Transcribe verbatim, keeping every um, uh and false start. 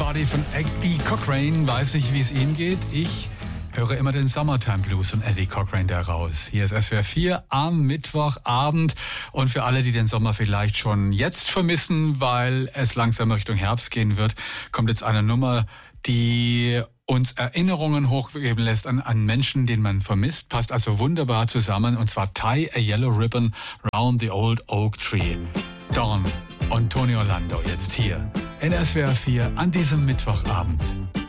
Party von Eddie Cochrane. Weiß nicht, wie es Ihnen geht. Ich höre immer den Summertime Blues von Eddie Cochrane da raus. Hier ist S W R vier am Mittwochabend. Und für alle, die den Sommer vielleicht schon jetzt vermissen, weil es langsam Richtung Herbst gehen wird, kommt jetzt eine Nummer, die uns Erinnerungen hochgeben lässt an, an Menschen, den man vermisst. Passt also wunderbar zusammen. Und zwar Tie a Yellow Ribbon Round the Old Oak Tree. Dawn und Tony Orlando jetzt hier in S W R vier an diesem Mittwochabend.